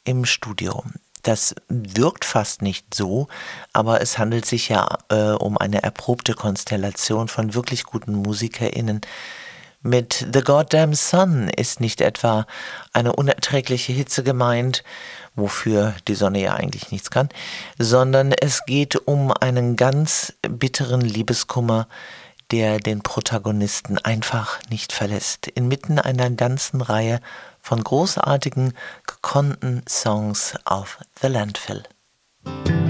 im Studio. Das wirkt fast nicht so, aber es handelt sich ja um eine erprobte Konstellation von wirklich guten MusikerInnen. Mit The Goddamn Sun ist nicht etwa eine unerträgliche Hitze gemeint, wofür die Sonne ja eigentlich nichts kann, sondern es geht um einen ganz bitteren Liebeskummer, der den Protagonisten einfach nicht verlässt. Inmitten einer ganzen Reihe von großartigen, gekonnten Songs auf The Landfill.